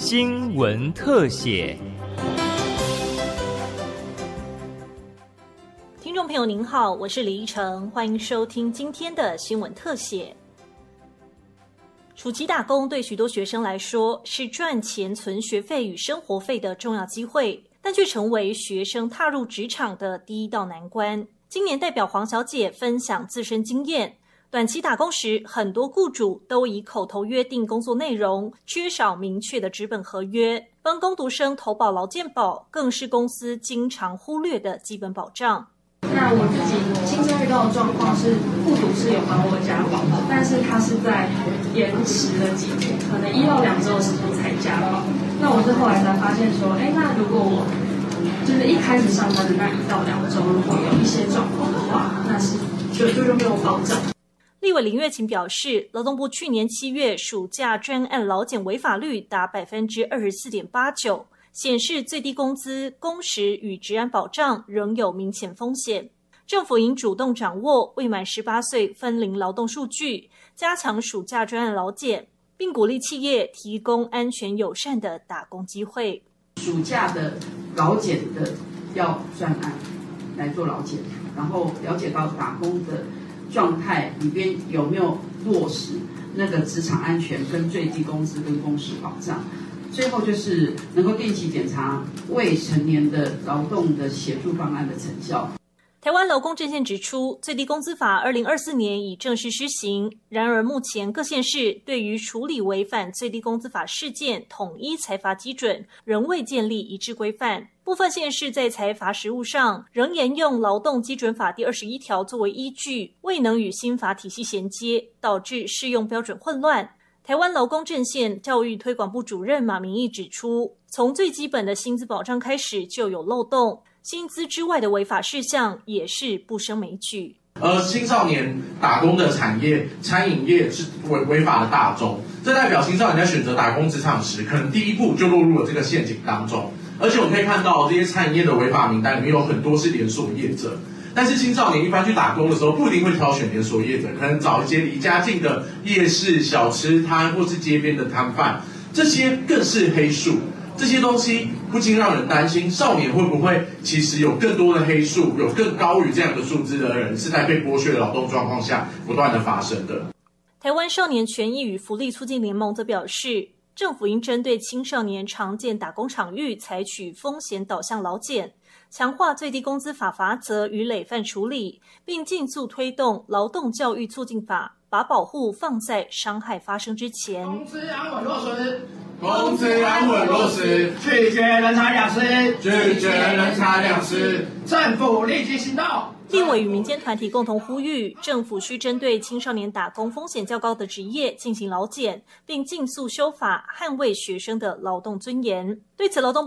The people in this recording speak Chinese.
新闻特写。 听众朋友您好，我是李依晨，欢迎收听今天的新闻特写。暑期打工对许多学生来说是赚钱存学费与生活费的重要机会，但却成为学生踏入职场的第一道难关。今年代表黄小姐分享自身经验，短期打工时，很多雇主都以口头约定工作内容，缺少明确的纸本合约。帮工读生投保劳健保，更是公司经常忽略的基本保障。 那我自己亲身遇到的状况是，雇主是有帮我加保的，但是他是在延迟了几天，可能1到2周的时间才加保。那我是后来才发现说，那如果我就是一开始上班的那1到2周，如果有一些状况的话，那是就没有保障。 立委林月琴表示，劳动部去年7月暑假专案劳检违法率达 24.89%， 显示最低工资、工时与职安保障仍有明显风险。政府应主动掌握未满18岁分龄劳动数据，加强暑假专案劳检，并鼓励企业提供安全友善的打工机会。 暑假的劳检的要专案来做劳检，然后了解到打工的状态里边有没有落实那个职场安全跟最低工资跟工时保障。最后就是能够定期检查未成年的劳动的协助方案的成效。 台湾劳工阵线指出，最低工资法2024年已正式施行，然而目前各县市对于处理违反最低工资法事件统一裁罚基准仍未建立一致规范，部分县市在裁罚实务上仍沿用劳动基准法第21条作为依据，未能与新法体系衔接，导致适用标准混乱。台湾劳工阵线教育推广部主任马明义指出，从最基本的薪资保障开始就有漏洞，薪资之外的违法事项也是不胜枚举。 青少年打工的产业，餐饮业是违法的大宗，这代表青少年在选择打工职场时，可能第一步就落入了这个陷阱当中。而且我们可以看到，这些餐饮业的违法名单里面有很多是连锁业者。但是青少年一般去打工的时候，不一定会挑选连锁业者，可能找一些离家近的夜市、小吃摊或是街边的摊贩，这些更是黑数。这些东西不禁让人担心，少年会不会其实有更多的黑数，有更高于这样的数字的人是在被剥削的劳动状况下不断的发生的。 台湾少年权益与福利促进联盟则表示，政府应针对青少年常见打工场域采取风险导向劳检，强化最低工资法罚则与累犯处理，并尽速推动劳动教育促进法，把保护放在伤害发生之前。 公司安稳落实， 公司安稳落实， 拒绝人财两失， 拒绝人财两失， 政府立即行动。 立委与民间团体共同呼吁，政府需针对青少年打工风险较高的职业进行劳检，并尽速修法，捍卫学生的劳动尊严。对此，劳动部